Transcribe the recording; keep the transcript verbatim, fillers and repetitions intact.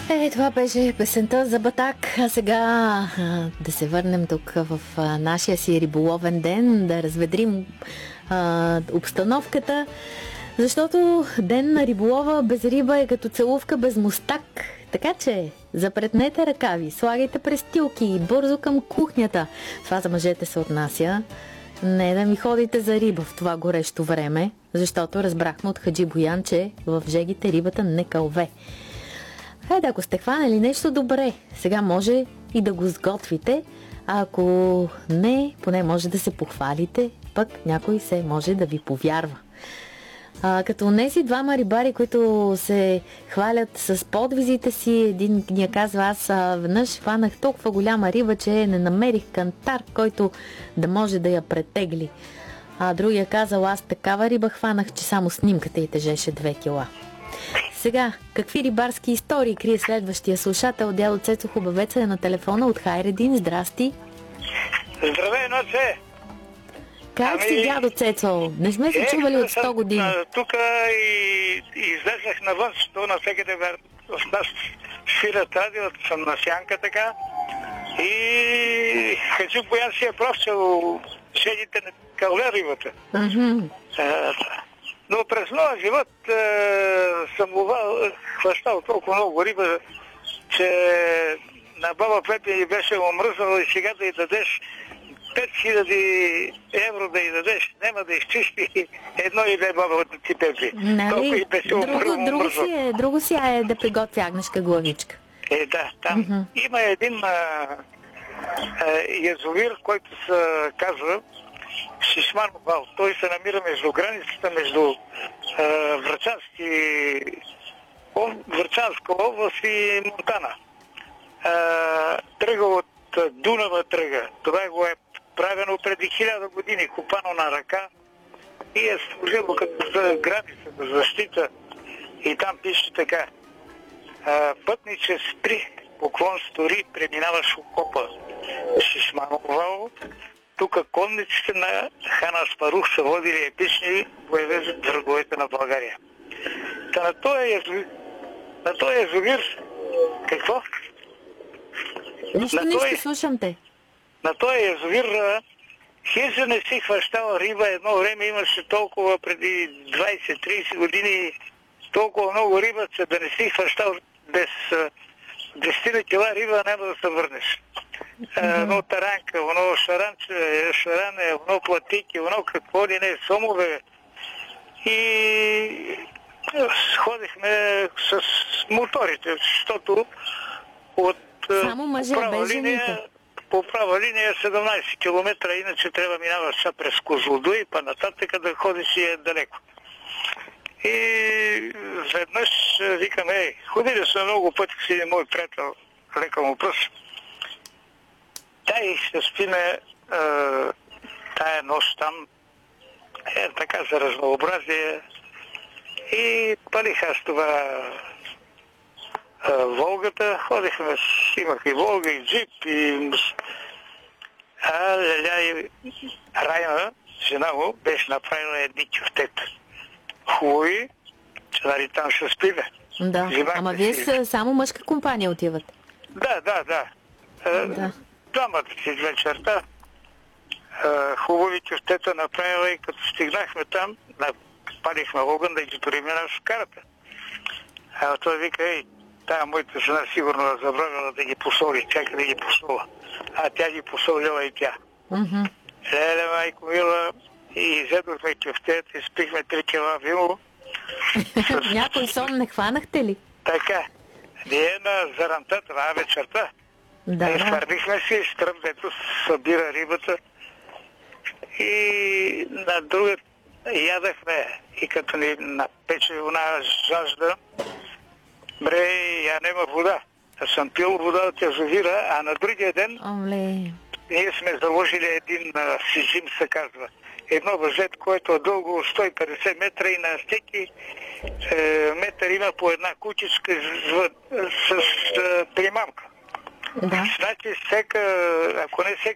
Е, това беше песента за Батак. А сега а, да се върнем тук в а, нашия си риболовен ден, да разведрим а, обстановката, защото ден на риболова без риба е като целувка без мустак. Така че запретнете ръкави, слагайте престилки и бързо към кухнята. Това за мъжете се отнася. Не да ми ходите за риба в това горещо време, защото разбрахме от Хаджи Боян, че в жегите рибата не кълве. Хайде, ако сте хванали нещо добре, сега може и да го сготвите, а ако не, поне може да се похвалите, пък някой се може да ви повярва. А, като онези двама рибари, които се хвалят с подвизите си, един ни казва: аз а, веднъж хванах толкова голяма риба, че не намерих кантар, който да може да я претегли. А другия казал: аз такава риба хванах, че само снимката й тежеше две кила. Сега, какви рибарски истории крие следващия слушател? Дядо Цецо Хубавеца е на телефона от Хайредин. Здрасти! Здравей, Ноце! Как ами, си, дядо Цецо? Не сме се чували от сто години. Тук и, и излезах навън, що навсекъде в нас свират радиото, съм на сянка така. И Хаджи Боян си е прав, че шедите не кълве рибата. Uh-huh. Но през моя живот е, съм хващал толкова много риба, че на баба Пепи ни беше омръзнала и сега да й дадеш пет хиляди евро да й дадеш, няма да изчисти едно и две баба от ти Пепи. Нали? Друго, друго, си е, друго си е да приготвя агнешка главичка. Е, да, там uh-huh. има един а, а, язовир, който се казва Шишманов вал. Той се намира между границата, между а, Врачански, о, Врачанска област и Монтана. А, тръга от Дунава тръга. Това го е правено преди хиляда години, копано на ръка и е служило като за граница, за защита. И там пише така: а, пътниче спри, поклон стори, преминаваш окопа Шишманов вал. Тук конниците на хан Аспарух са водили епични боеве за враговете на България. Та на този язовир, на този язовир, какво? Нищо, на нищо, този, слушам те. На този язовир хиза не си хващала риба. Едно време имаше толкова, преди двайсет-трийсет години, толкова много риба, че да не си хващал без десет кила риба няма да се върнеш. Mm-hmm. Едно таранка, едно шаранче, шаране, едно платики, едно какво ли не, сомове. И ходихме с моторите, защото от само мъже, без жените. По права линия седемнайсет километра, иначе трябва минаваш са през Козлодуй и па нататък да ходиш и е далеко. И веднъж викаме: ей, ходили са много пъти с един мой приятел, лека му пръст. Дай ще спиме тая нощ там, е така за разнообразие. И палих аз това а, Волгата, ходихме, имах и Волга, и джип, и а Леля и Райна, жена му, беше направила едни кюфтета. Хубави, че нали там ще спиме. Да, Зимахме ама вие си... само мъжка компания отивате. Да, да, да. А, да. Двамата си вечерта. Хубави кюфтета направила и като стигнахме там, палихме огън да ги преминаш в карата. А той вика: ей, тая моята жена сигурно е забравила да ги посоли, чака да ги посола. А тя ги посолила и тя. Mm-hmm. Леле, майко мила, и изедохме кюфтета, изпихме три кила вино. С... Някой сон не хванахте ли? Така. Ние на заранта, това вечерта. Да. Изхвърлихме си стръм, дето събира рибата. И на друга ядахме. И като ни напече една жажда, бре, я нема вода. Аз съм пил вода от язовира, а на другия ден Оле. ние сме заложили един а, сижим, се казва. Едно въжет, което е дълго сто и петдесет метра и на всеки е, метър има по една кучичка с, с, с, с примамка. Да. Значи всека, ако не всеки